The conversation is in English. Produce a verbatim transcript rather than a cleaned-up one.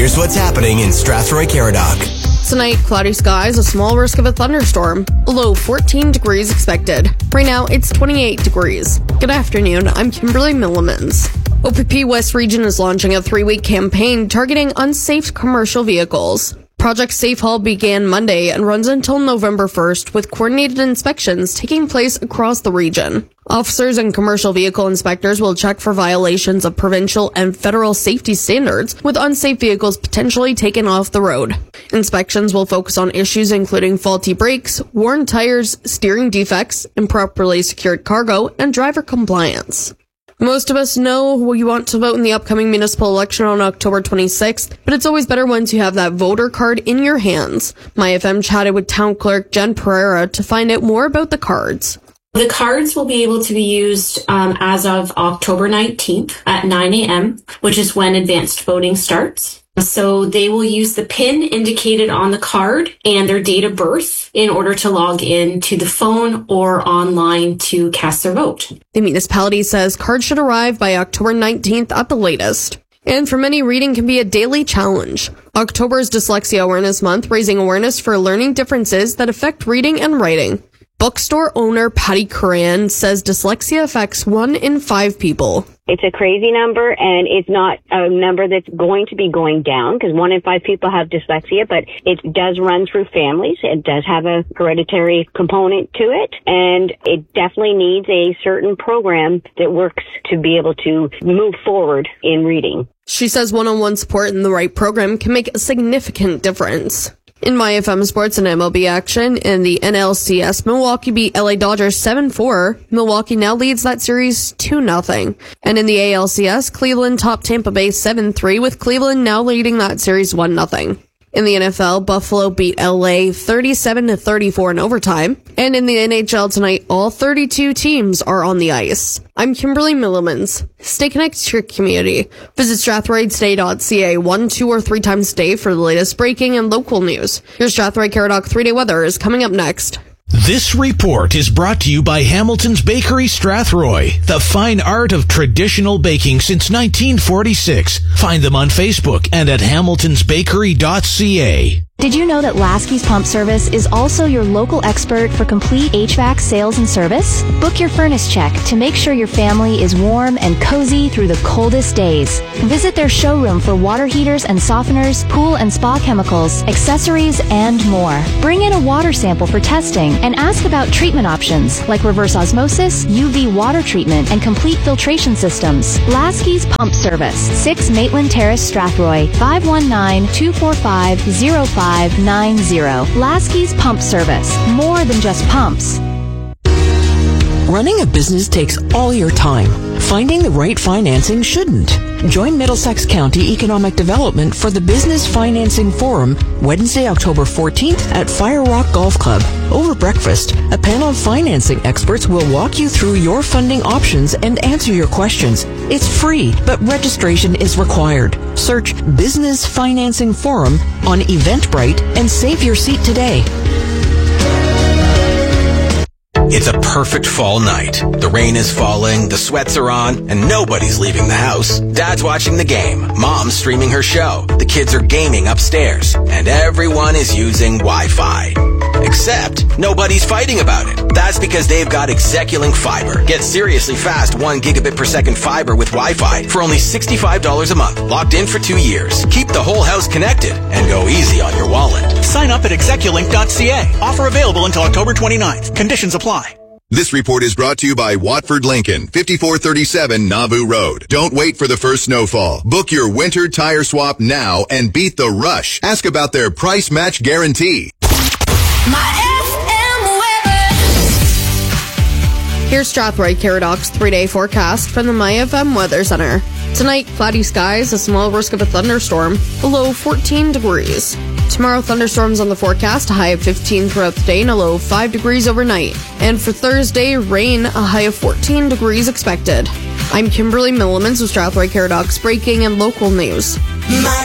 Here's what's happening in Strathroy-Caradoc. Tonight, cloudy skies, a small risk of a thunderstorm. A low fourteen degrees expected. Right now, it's twenty-eight degrees. Good afternoon, I'm Kimberly Millimans. O P P West Region is launching a three-week campaign targeting unsafe commercial vehicles. Project Safe Haul began Monday and runs until November first, with coordinated inspections taking place across the region. Officers and commercial vehicle inspectors will check for violations of provincial and federal safety standards, with unsafe vehicles potentially taken off the road. Inspections will focus on issues including faulty brakes, worn tires, steering defects, improperly secured cargo, and driver compliance. Most of us know we want to vote in the upcoming municipal election on October twenty-sixth, but it's always better once you have that voter card in your hands. My F M chatted with Town Clerk Jen Pereira to find out more about the cards. The cards will be able to be used um, as of October nineteenth at nine a.m., which is when advanced voting starts. So they will use the PIN indicated on the card and their date of birth in order to log in to the phone or online to cast their vote. The municipality says cards should arrive by October nineteenth at the latest. And for many, reading can be a daily challenge. October is Dyslexia Awareness Month, raising awareness for learning differences that affect reading and writing. Bookstore owner Patty Curran says dyslexia affects one in five people. It's a crazy number, and it's not a number that's going to be going down because one in five people have dyslexia, but it does run through families. It does have a hereditary component to it, and it definitely needs a certain program that works to be able to move forward in reading. She says one-on-one support in the right program can make a significant difference. In My F M Sports and M L B action, in the N L C S, Milwaukee beat L A Dodgers seven four. Milwaukee now leads that series two nothing. And in the A L C S, Cleveland topped Tampa Bay seven three, with Cleveland now leading that series one nothing. In the N F L, Buffalo beat L A thirty-seven to thirty-four in overtime. And in the N H L tonight, all thirty-two teams are on the ice. I'm Kimberly Millimans. Stay connected to your community. Visit strathroy today dot c a one, two, or three times a day for the latest breaking and local news. Your Strathroy-Caradoc three-day weather is coming up next. This report is brought to you by Hamilton's Bakery Strathroy, the fine art of traditional baking since nineteen forty-six. Find them on Facebook and at hamiltons bakery dot c a. Did you know that Lasky's Pump Service is also your local expert for complete H V A C sales and service? Book your furnace check to make sure your family is warm and cozy through the coldest days. Visit their showroom for water heaters and softeners, pool and spa chemicals, accessories, and more. Bring in a water sample for testing and ask about treatment options like reverse osmosis, U V water treatment, and complete filtration systems. Lasky's Pump Service, six Maitland Terrace, Strathroy, five one nine, two four five, zero five nine zero. Lasky's Pump Service. More than just pumps. Running a business takes all your time. Finding the right financing shouldn't. Join Middlesex County Economic Development for the Business Financing Forum Wednesday, October fourteenth at Fire Rock Golf Club. Over breakfast, a panel of financing experts will walk you through your funding options and answer your questions. It's free, but registration is required. Search Business Financing Forum on Eventbrite and save your seat today. It's a perfect fall night. The rain is falling, the sweats are on, and nobody's leaving the house. Dad's watching the game, Mom's streaming her show, the kids are gaming upstairs, and everyone is using Wi-Fi. Except, nobody's fighting about it. That's because they've got Execulink Fiber. Get seriously fast one gigabit per second fiber with Wi-Fi for only sixty-five dollars a month. Locked in for two years. Keep the whole house connected and go easy on your wallet. Sign up at execulink dot c a. Offer available until October twenty-ninth. Conditions apply. This report is brought to you by Watford Lincoln, fifty-four thirty-seven Nauvoo Road. Don't wait for the first snowfall. Book your winter tire swap now and beat the rush. Ask about their price match guarantee. My F M weather. Here's Strathroy-Caradoc's three-day forecast from the My F M Weather Center. Tonight, cloudy skies, a small risk of a thunderstorm, a low fourteen degrees. Tomorrow, thunderstorms on the forecast, a high of fifteen throughout the day and a low of five degrees overnight. And for Thursday, rain, a high of fourteen degrees expected. I'm Kimberly Millimans with Strathroy-Caradoc's breaking and local news.